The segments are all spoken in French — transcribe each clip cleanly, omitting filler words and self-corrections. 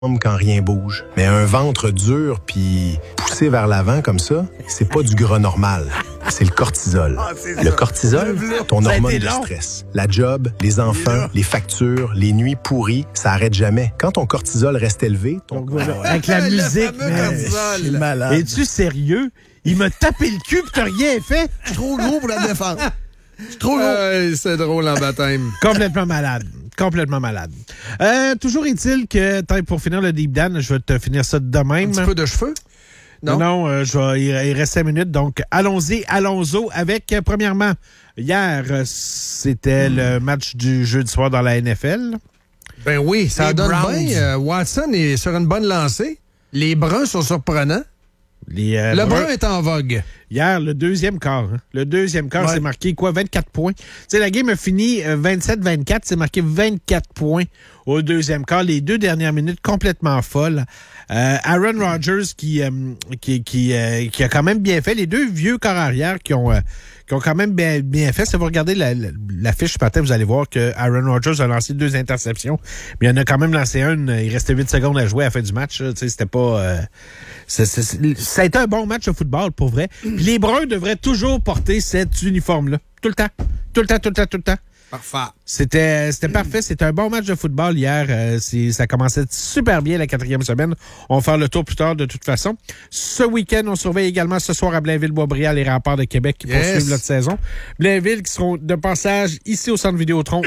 quand rien bouge. Mais un ventre dur puis poussé vers l'avant comme ça, c'est pas du gras normal. C'est le cortisol. Le cortisol, ton hormone de stress. La job, les enfants, les factures, les nuits pourries, ça arrête jamais. Quand ton cortisol reste élevé, ton... Avec la musique, je suis malade. Es-tu sérieux? Il m'a tapé le cul pis t'as rien fait? Je suis trop gros pour la défense. Je suis trop gros. C'est drôle en baptême. Complètement malade. Complètement malade. Toujours est-il que, pour finir le Deep Dan, je vais te finir ça de même. Un petit peu de cheveux? Non, il reste 5 minutes. Donc, allons-y, allons-y avec, premièrement, hier, c'était le match du jeudi soir dans la NFL. Ben oui, ça Les donne Browns. bien. Watson est sur une bonne lancée. Les Bruns sont surprenants. Le brun est en vogue. Hier, le deuxième quart. Le deuxième quart, c'est marqué quoi? 24 points. Tu sais, la game a fini 27-24. C'est marqué 24 points au deuxième quart. Les 2 dernières minutes complètement folles. Aaron Rodgers qui a quand même bien fait. Les 2 vieux corps arrière qui ont quand même bien fait. Si vous regardez la fiche ce matin, vous allez voir que Aaron Rodgers a lancé 2 interceptions. Mais il en a quand même lancé une. Il restait 8 secondes à jouer à la fin du match. Tu sais, c'était pas... ça a été un bon match de football, pour vrai. Puis les Bruns devraient toujours porter cet uniforme-là. Tout le temps. Tout le temps, tout le temps, tout le temps. Parfait. C'était parfait. C'était un bon match de football hier. Ça commençait super bien la 4e semaine. On va faire le tour plus tard de toute façon. Ce week-end, on surveille également ce soir à Blainville-Boisbriand les Remparts de Québec qui poursuivent notre saison. Blainville qui seront de passage ici au Centre Vidéotron.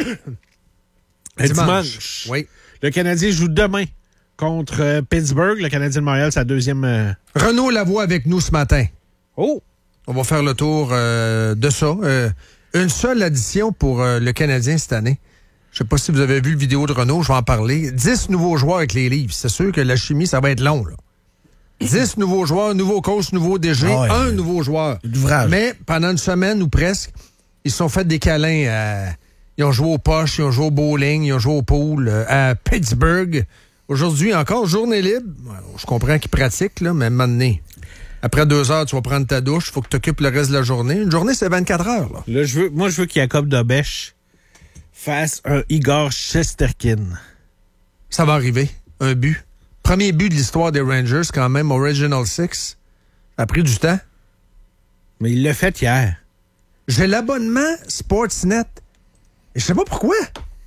Dimanche. Oui. Le Canadien joue demain contre Pittsburgh. Le Canadien de Montréal, sa 2e... Renaud Lavoie avec nous ce matin. Oh! On va faire le tour de ça. Une seule addition pour le Canadien cette année. Je sais pas si vous avez vu le vidéo de Renaud, je vais en parler. 10 nouveaux joueurs avec les livres. C'est sûr que la chimie, ça va être long, là. 10 nouveaux joueurs, nouveau coach, nouveau DG, un nouveau joueur. L'ouvrage. Mais pendant une semaine ou presque, ils se sont fait des câlins. Ils ont joué aux poches, ils ont joué au bowling, ils ont joué au pool à Pittsburgh. Aujourd'hui, encore, journée libre. Je comprends qu'ils pratiquent, là, mais maintenant, après 2 heures, tu vas prendre ta douche, il faut que tu occupes le reste de la journée. Une journée, c'est 24 heures. Là. Là, je veux qu'Jacob Dobèche fasse un Igor Shesterkin. Ça va arriver. Un but. Premier but de l'histoire des Rangers, quand même, Original Six. Ça a pris du temps. Mais il l'a fait hier. J'ai l'abonnement Sportsnet. Et je sais pas pourquoi.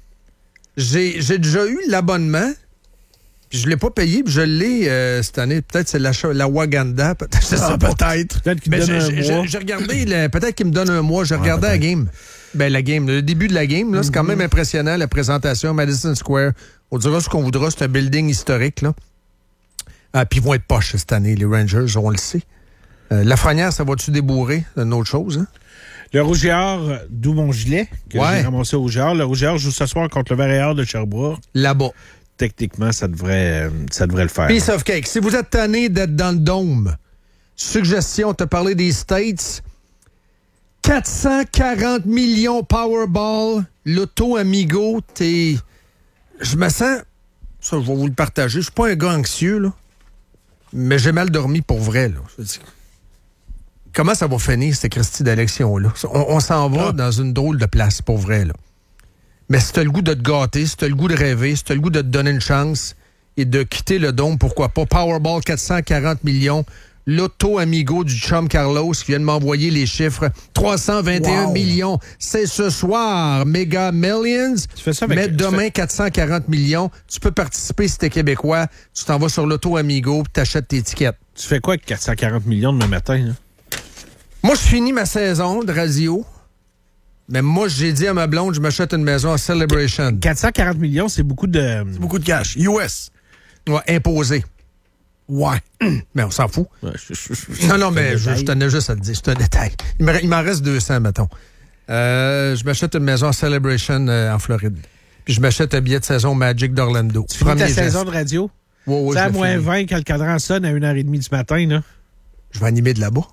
J'ai déjà eu l'abonnement. Puis je l'ai pas payé, puis je l'ai cette année. Peut-être c'est la Waganda. Peut-être. Peut-être qu'il donne un mois. J'ai regardé, peut-être qu'il me donne un mois. J'ai regardé la game. Ben, la game, le début de la game, là, c'est quand même impressionnant, la présentation. Madison Square. On dira ce qu'on voudra, c'est un building historique, là. Puis ils vont être poches cette année, les Rangers, on le sait. Lafrenière, ça va-tu débourrer? C'est une autre chose, hein? Le Rouge et Or, d'où mon gilet, que j'ai ramassé au Rouge et Or. Le Rouge et Or joue ce soir contre le Vert et Or de Sherbrooke. Là-bas. Techniquement, ça devrait le faire. Piece of cake. Si vous êtes tanné d'être dans le dôme, suggestion, te parler des States, 440 millions Powerball, Lotto Amigo, je me sens... Ça, je vais vous le partager. Je suis pas un gars anxieux, là, mais j'ai mal dormi pour vrai, là. Je veux dire, comment ça va finir, cette Christie d'élection-là? On s'en va dans une drôle de place, pour vrai, là. Mais si t'as le goût de te gâter, si t'as le goût de rêver, si t'as le goût de te donner une chance et de quitter le dôme, pourquoi pas? Powerball, 440 millions. Lotto Amigo du chum Carlos qui vient de m'envoyer les chiffres. 321 millions. C'est ce soir. Mega Millions. Tu fais ça avec... Mais demain, 440 millions. Tu peux participer si t'es québécois. Tu t'en vas sur Lotto Amigo et t'achètes tes tickets. Tu fais quoi avec 440 millions demain matin? Là? Moi, je finis ma saison de radio. Mais moi, j'ai dit à ma blonde, je m'achète une maison à Celebration. 440 millions, c'est beaucoup de... C'est beaucoup de cash. US. Ouais, imposé. Ouais. Mais on s'en fout. Ouais, Non, mais je tenais juste à te dire, c'est un détail. Il m'en reste 200, mettons. Je m'achète une maison à Celebration en Floride. Puis je m'achète un billet de saison Magic d'Orlando. Tu finis ta saison de radio? Ouais, c'est à moins 20 quand le cadran sonne à 1h30 du matin, là. Je vais animer de là-bas.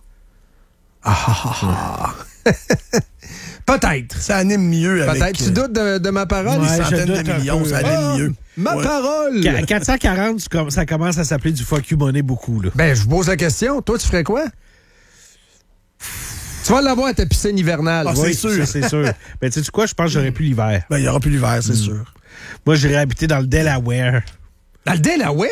Peut-être. Ça anime mieux avec... Peut-être. Tu doutes de ma parole? Une centaine de millions, ça anime mieux. Ma parole! 440, ça commence à s'appeler du fuck you money beaucoup, là. Ben, je vous pose la question. Toi, tu ferais quoi? Tu vas l'avoir à ta piscine hivernale. Ah, oui, c'est sûr. c'est sûr. Ben, tu sais quoi? Je pense que j'aurais plus l'hiver. Ben, il n'y aura plus l'hiver, c'est sûr. Moi, j'irais habiter dans le Delaware. Dans le Delaware?